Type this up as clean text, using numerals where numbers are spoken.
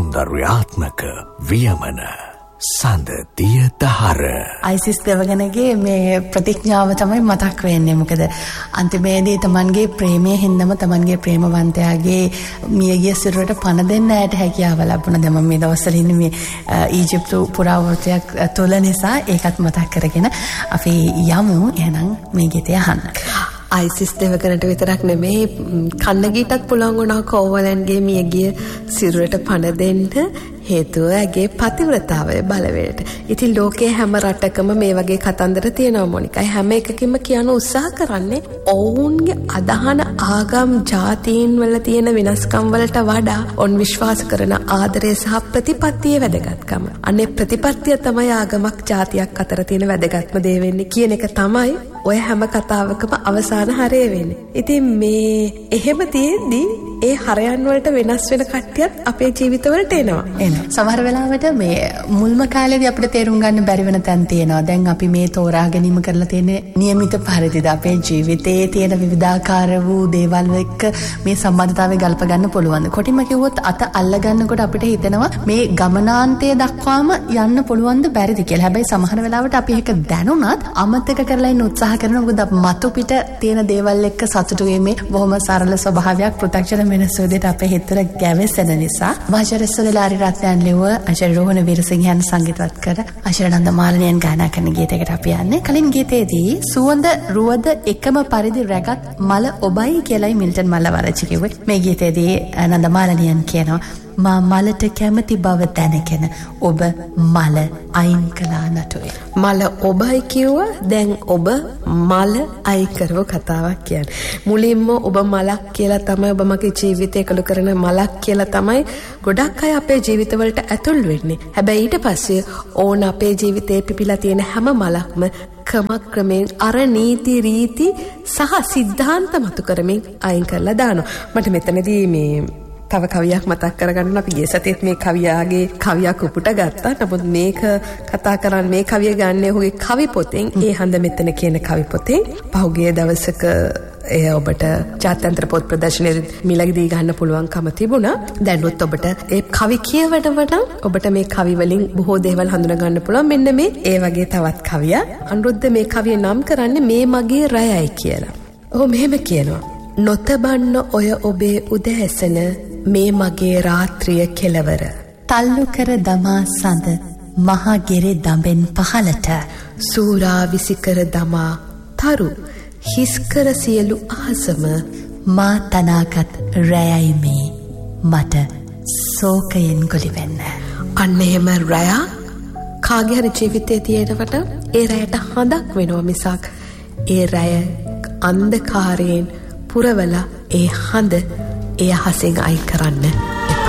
සෞන්දර්යාත්මක වියමන සඳ දිය දහර. අයිසිස් දෙවගනගේ මේ ප්‍රතිඥාව තමයි මතක් වෙන්නේ. මොකද අන්තිමේදී තමන්ගේ ප්‍රේමය හින්දම තමන්ගේ ප්‍රේමවන්තයාගේ මියගිය සිරුරට පණ දෙන්න ඇයට හැකියාව ලැබුණා. දැන් මම මේ දවස්වල ඉන්නේ මේ ඊජිප්තු පුරාවෘත්තයක් තුළ නිසා ඒකත් මතක් කරගෙන අපි යමු එහෙනම් මේ ගීතය අහන්න. අයිසිස් දෙවගනට විතරක් නෙමෙයි කන්නගීටත් පුළුවන් වුණා කෝවලන්ගේ මියගිය සිරුරට පණ දෙන්න. හේතුව ඇගේ පතිව්‍රතාවය බලවේට. ඉතින් ලෝකයේ හැම රටකම මේ වගේ කතන්දර තියෙනවා මොනිකයි. හැම එකකින්ම කියන උත්සාහ කරන්නේ ඔවුන්ගේ අදහන ආගම් ජාතීන් වල තියෙන වෙනස්කම් වලට වඩා ඔවුන් විශ්වාස කරන ආදරය සහ ප්‍රතිපත්තියේ වැදගත්කම. අනේ ප්‍රතිපත්තිය තමයි ආගමක් ජාතියක් අතර තියෙන වැදගත්ම දේ වෙන්නේ කියන එක තමයි ඔය හැම කතාවකම අවසාන හරය වෙන්නේ. ඉතින් මේ එහෙම තියෙද්දී ඒ හරයන් වලට වෙනස් වෙන කට්ටියත් අපේ ජීවිතවලට එනවා. සමහර වෙලාවට මේ මුල්ම කාලේදී අපිට තේරුම් ගන්න බැරි වෙන තැන් තියෙනවා. දැන් අපි මේ තෝරා ගැනීම කරලා තියෙන નિયમિત පරිදිද අපේ ජීවිතයේ තියෙන විවිධාකාර වූ දේවල් එක්ක මේ සම්බන්ධතාවය ගල්ප ගන්න පුළුවන්. කොටිම කිව්වොත් අත අල්ල ගන්නකොට අපිට හිතෙනවා මේ ගමනාන්තය දක්වාම යන්න පුළුවන්ද බැරිද කියලා. හැබැයි සමහර වෙලාවට අපි ඒක දැනුණත් අමතක කරලා ඉන්න උත්සාහ කරනවා. මොකද මතු පිට තියෙන දේවල් එක්ක සතුටු වීමේ බොහොම සරල ස්වභාවයක් පෘථග්ජන වෙනස් විදිහට අපේ හිතට ගැවෙසෙන නිසා ආචාර්ය සොලලාරි රත්නයන් ලිව්ව ආචාර්ය රෝහණ වීරසිංහයන් සංගීතවත් කර ආචාර්ය නන්ද මාලනියන් ගායනා කරන ගීතයකට අපි යන්නේ. කලින් ගීතයේදී සුවඳ රුවද එකම පරිදි රැගත් මල ඔබයි කියලායි මිල්ටන් මල්ලවරච්චි කිව්වේ. මේ ගීතයේදී නන්ද මාලනියන් කියනවා මා මලට කැමති බව දැනගෙන ඔබ මල අයින් කළා නටුවේ. මල ඔබයි කිව්ව දැන් ඔබ මල අයින් කරව කතාවක් කියන්නේ. මුලින්ම ඔබ මලක් කියලා තමයි ඔබ මගේ ජීවිතේ එකලු කරන මලක් කියලා තමයි ගොඩක් අය අපේ ජීවිතවලට ඇතුල් වෙන්නේ. හැබැයි ඊට පස්සේ ඕන අපේ ජීවිතේ පිපිලා තියෙන හැම මලක්ම ක්‍රමයෙන් අර නීති රීති සහ සිද්ධාන්ත මතු කරමින් අයින් කරලා දානවා. මට මෙතනදී මේ තව කවියක් මතක් කරගන්න අපි ගිය සතියේත් මේ කවියාගේ කවියක් උපුට ගත්තා. නමුත් මේක කතා කරන්නේ මේ කවිය ගන්න ඔහුගේ කවි පොතෙන් ඒ හඳ මෙතන කියන කවි පොතෙන්. පහුගිය දවසක එය ඔබට ජාත්‍යන්තර පොත් ප්‍රදර්ශනයේ මිලදී ගන්න පුළුවන්කම තිබුණා. දැන්වත් ඔබට ඒ කවි කියවනකොට ඔබට මේ කවි වලින් බොහෝ දේවල් හඳුනා ගන්න පුළුවන්. මෙන්න මේ ඒ වගේ තවත් කවියක්. අනුරුද්ධ මේ කවිය නම් කරන්නේ මේ මගේ රයයි කියලා. ඔහු මෙහෙම කියනවා. නොතබන්න ඔය ඔබේ උදෑසන මේ මගේ රාත්‍රිය කෙලවර. තල්ලු කර දමා සඳ මහා ගෙරේ දඹෙන් පහලට. සූරා විසිකර දමා තරු හිස්කර සියලු ආසම. මා තනාගත් රැයයි මේ මට සෝකයෙන් ගොලිවෙන්න. අන්න එහෙම රැය කාගේ හරි ජීවිතයේ තියෙනකොට ඒ රැයට හඳක් වෙනවා මිසක් ඒ රැය අන්ධකාරයෙන් පුරවලා ඒ හඳ එය හසෙන් අයි කරන්න